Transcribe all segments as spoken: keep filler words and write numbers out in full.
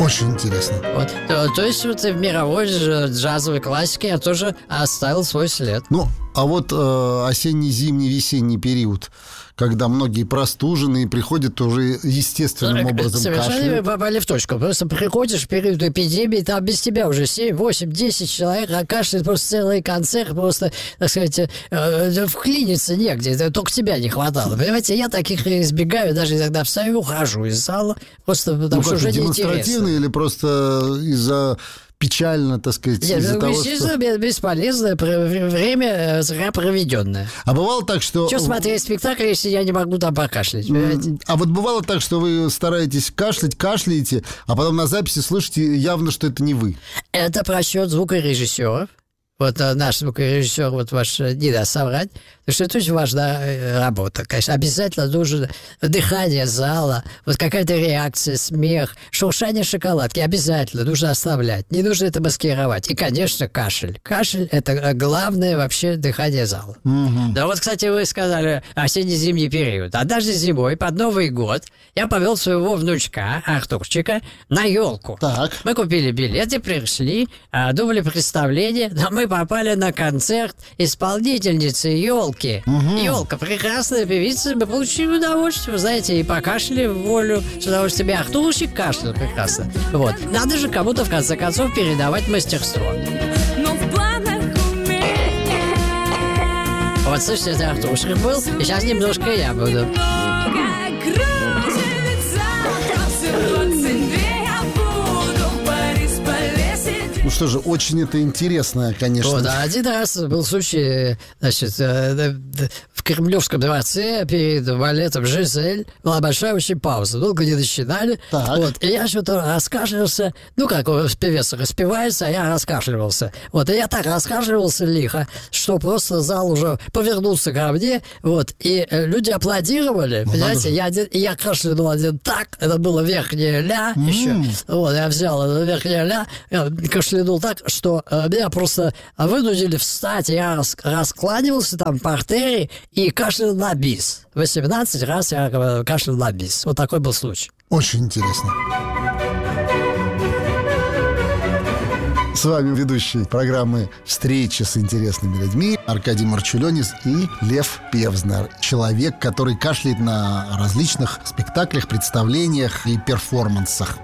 Очень интересно. Вот. То, то есть вот в мировой джазовой классике я тоже оставил свой след. Ну, а вот э, осенний, зимний, весенний период, когда многие простуженные приходят уже естественным образом совершенно кашляют. вы попали в точку. Просто приходишь в период эпидемии, там без тебя уже семь, восемь, десять человек, а кашляет просто целый концерт, просто, так сказать, э, вклиниться негде. Только тебя не хватало. Понимаете, я таких избегаю, даже иногда встаю, ухожу из зала, просто потому Ну, что уже неинтересно. демонстративно или просто из-за... печально, так сказать, Нет, из-за ну, того, что... бесполезное время зря проведенное. А бывало так, что... Что смотреть спектакль, если я не могу там покашлять, понимаете? А вот бывало так, что вы стараетесь кашлять, кашляете, а потом на записи слышите явно, что это не вы. Это просчет звукорежиссеров. Вот наш звукорежиссер, вот ваш, не даст соврать, потому что это очень важная работа, конечно. Обязательно нужно дыхание зала, вот какая-то реакция, смех, шуршание шоколадки. Обязательно нужно оставлять, не нужно это маскировать. И, конечно, кашель. Кашель – это главное вообще дыхание зала. Угу. Да вот, кстати, вы сказали осенне-зимний период. Однажды зимой, под Новый год, я повел своего внучка, Артурчика, на елку. Так. Мы купили билеты, пришли, думали представление, но мы попали на концерт исполнительницы елки. Угу. Елка прекрасная певица, мы получили удовольствие, вы знаете, и покашляли в волю с удовольствием. И Артурчик кашлял прекрасно. Вот. Надо же кому-то, в конце концов, передавать мастерство. Вот, слушайте, это Артурчик был, и сейчас немножко я буду. Ну что же, очень это интересно, конечно. Вот, а один раз был случай, значит, в Кремлевском дворце перед балетом «Жизель» была большая очень пауза, долго не начинали. Так. Вот, и я что-то раскашливался, ну, как певец распевается, а я раскашливался. Вот, и я так раскашливался лихо, что просто зал уже повернулся ко мне, вот, и люди аплодировали, ну, понимаете, я, один, я кашлянул один так, это было верхнее ля mm. еще, вот, я взял это верхнее ля, я кашлянул так, что э, меня просто вынудили встать, я рас, раскланивался там в партере и кашлял на бис. восемнадцать раз я кашлял на бис. Вот такой был случай. Очень интересно. С вами ведущий программы «Встречи с интересными людьми» Аркадий Марчулёнис и Лев Певзнер. Человек, который кашляет на различных спектаклях, представлениях и перформансах.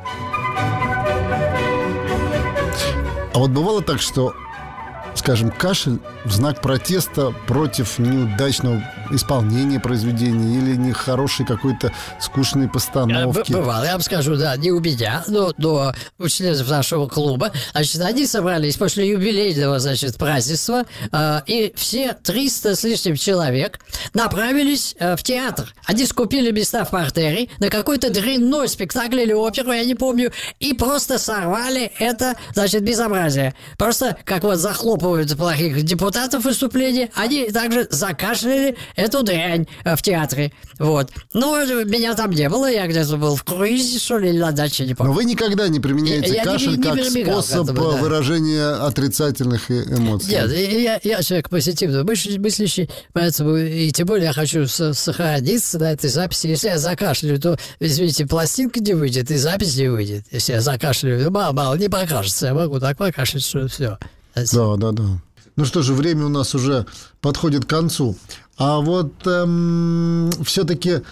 А вот бывало так, что, скажем, кашель в знак протеста против неудачного исполнения произведения или нехорошей какой-то скучной постановки? Бывало, я вам скажу, да, не у меня, но, но у членов нашего клуба. Значит, они собрались после юбилейного, значит, празднества, э, и все триста с лишним человек направились э, в театр. Они скупили места в партере на какой-то дрянной спектакль или оперу, я не помню, и просто сорвали это, значит, безобразие. Просто, как вот захлопывают плохих депутатов выступления, они также закашляли эту дрянь в театре. Вот. Но меня там не было, я где-то был в круизе, что ли, или на даче, не помню. Но вы никогда не применяете я кашель не, не как способ этому, да. выражения отрицательных эмоций? Нет, я, я человек позитивно мыслящий, поэтому и тем более я хочу сохраниться на этой записи. Если я закашляю, то, извините, пластинка не выйдет, и запись не выйдет. Если я закашляю, мало-мало не покажется. Я могу так покашлять, что все. Да, да, да. Ну что же, время у нас уже подходит к концу. А вот эм, все-таки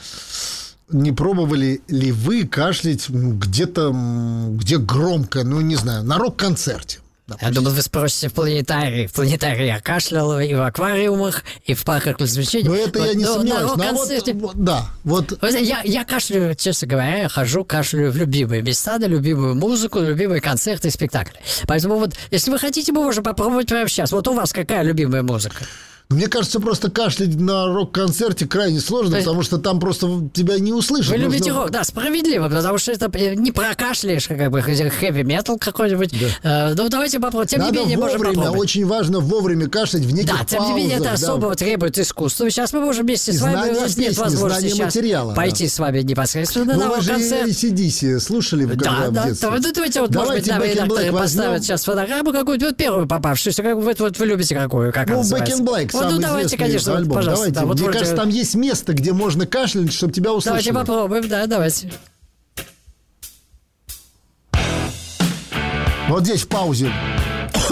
не пробовали ли вы кашлять где-то, где громко, ну не знаю, на рок-концерте? Допустим. Я думал, вы спросите в планетарии. В планетарии я кашлял и в аквариумах, и в парках развлечений. Ну, это вот, я не но, сомневаюсь. На вот, вот, да, вот. Я, я кашляю, честно говоря, я хожу, кашляю в любимые места, на любимую музыку, на любимые концерты и спектакли. Поэтому вот, если вы хотите, мы можем попробовать прямо сейчас. Вот у вас какая любимая музыка? Мне кажется, просто кашлять на рок-концерте крайне сложно, есть, потому что там просто тебя не услышат. Вы Нужно... любите рок, да, справедливо, потому что это не прокашляешь, как бы хэви-метал какой-нибудь. Да. Э, ну, давайте попробуем. Тем Надо не менее, вовремя, можем попробовать. Очень важно вовремя кашлять в неких да, паузах. Да, тем не менее, это особо да. требует искусства. Сейчас мы можем вместе и с вами, у нас песни, нет возможности сейчас материала, пойти да. с вами непосредственно ну, на рок-концерт. Вы же эй си ди си слушали в, да, да, детстве? Да, давайте вот, давайте может быть, нам поставят сейчас фонограмму какую-то, вот первую попавшуюся, как вот, вот вы любите какую, как ну, она Back in Black, вот, ну, давайте, конечно, альбом. пожалуйста. Давайте. Да, вот Мне вроде... кажется, там есть место, где можно кашлять, чтобы тебя услышали. Давайте попробуем, да, давайте. Вот здесь в паузе